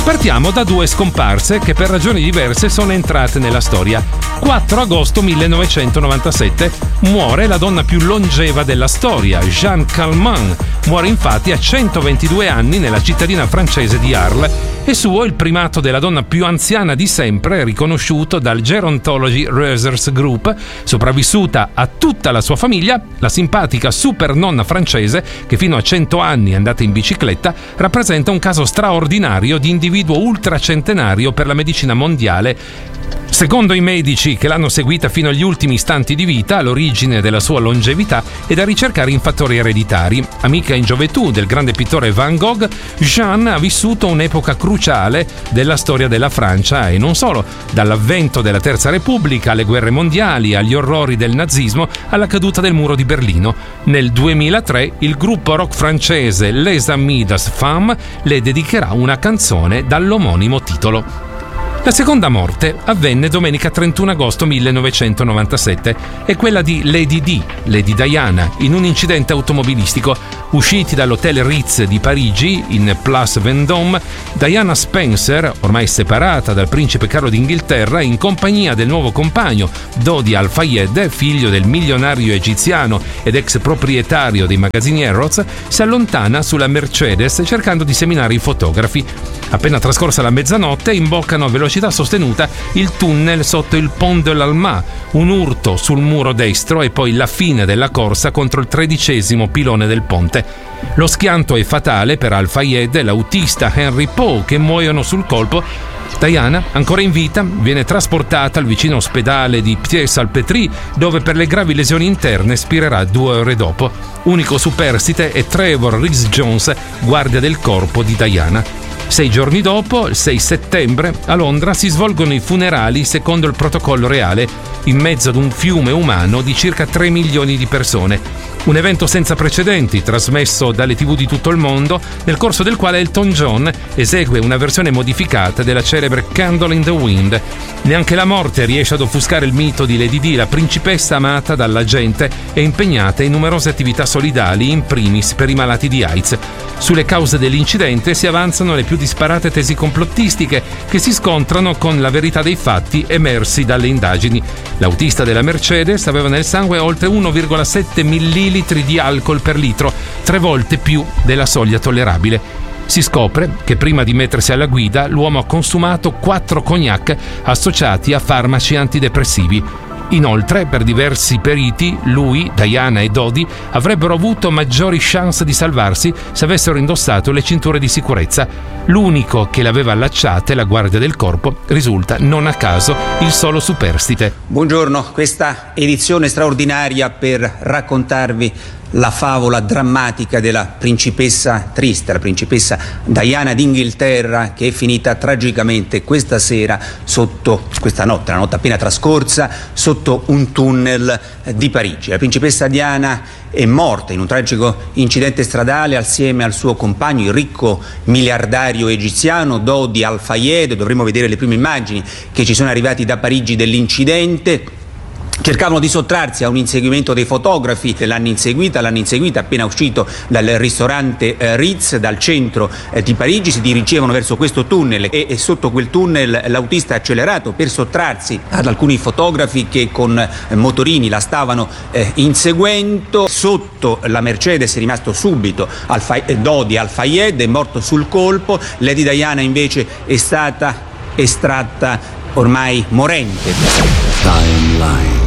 Partiamo da due scomparse che per ragioni diverse sono entrate nella storia. 4 agosto 1997 muore la donna più longeva della storia, Jeanne Calment. Muore infatti a 122 anni nella cittadina francese di Arles. È suo il primato della donna più anziana di sempre, riconosciuto dal Gerontology Research Group. Sopravvissuta a tutta la sua famiglia, la simpatica super nonna francese, che fino a 100 anni è andata in bicicletta, rappresenta un caso straordinario di individuo ultracentenario per la medicina mondiale. Secondo i medici che l'hanno seguita fino agli ultimi istanti di vita, l'origine della sua longevità è da ricercare in fattori ereditari. Amica in gioventù del grande pittore Van Gogh, Jeanne ha vissuto un'epoca cruciale della storia della Francia e non solo, dall'avvento della Terza Repubblica alle guerre mondiali, agli orrori del nazismo, alla caduta del muro di Berlino. Nel 2003 il gruppo rock francese Les Amis des Femmes le dedicherà una canzone dall'omonimo titolo. La seconda morte avvenne domenica 31 agosto 1997. È quella di Lady Di, Lady Diana, in un incidente automobilistico. Usciti dall'hotel Ritz di Parigi, in Place Vendôme, Diana Spencer, ormai separata dal principe Carlo d'Inghilterra, in compagnia del nuovo compagno, Dodi Al-Fayed, figlio del milionario egiziano ed ex proprietario dei magazzini Harrods, si allontana sulla Mercedes cercando di seminare i fotografi. Appena trascorsa la mezzanotte, imboccano a velocità sostenuta il tunnel sotto il Pont de l'Alma, un urto sul muro destro e poi la fine della corsa contro il 13° pilone del ponte. Lo schianto è fatale per Al-Fayed e l'autista Henry Poe, che muoiono sul colpo. Diana, ancora in vita, viene trasportata al vicino ospedale di Pied-Salpêtrie, dove per le gravi lesioni interne spirerà 2 ore dopo. Unico superstite è Trevor Rhys-Jones, guardia del corpo di Diana. 6 giorni dopo, il 6 settembre, a Londra si svolgono i funerali secondo il protocollo reale, in mezzo ad un fiume umano di circa 3 milioni di persone. Un evento senza precedenti, trasmesso dalle TV di tutto il mondo, nel corso del quale Elton John esegue una versione modificata della celebre Candle in the Wind. Neanche la morte riesce ad offuscare il mito di Lady Di, la principessa amata dalla gente e impegnata in numerose attività solidali, in primis per i malati di AIDS. Sulle cause dell'incidente si avanzano le più disparate tesi complottistiche che si scontrano con la verità dei fatti emersi dalle indagini. L'autista della Mercedes aveva nel sangue oltre 1,7 millilitri di alcol per litro, 3 volte più della soglia tollerabile. Si scopre che prima di mettersi alla guida l'uomo ha consumato 4 cognac associati a farmaci antidepressivi. Inoltre, per diversi periti, lui, Diana e Dodi avrebbero avuto maggiori chance di salvarsi se avessero indossato le cinture di sicurezza. L'unico che le aveva allacciate, la guardia del corpo, risulta non a caso il solo superstite. Buongiorno, questa edizione straordinaria per raccontarvi la favola drammatica della principessa triste, la principessa Diana d'Inghilterra, che è finita tragicamente questa sera la notte appena trascorsa, sotto un tunnel di Parigi. La principessa Diana è morta in un tragico incidente stradale assieme al suo compagno, il ricco miliardario egiziano Dodi Al-Fayed. Dovremo vedere le prime immagini che ci sono arrivate da Parigi dell'incidente. Cercavano di sottrarsi a un inseguimento dei fotografi, l'hanno inseguita appena uscito dal ristorante Ritz, dal centro di Parigi. Si dirigevano verso questo tunnel e sotto quel tunnel l'autista ha accelerato per sottrarsi ad alcuni fotografi che con motorini la stavano inseguendo. Sotto la Mercedes è rimasto subito Dodi Al-Fayed, è morto sul colpo. Lady Diana invece è stata estratta ormai morente. Timeline.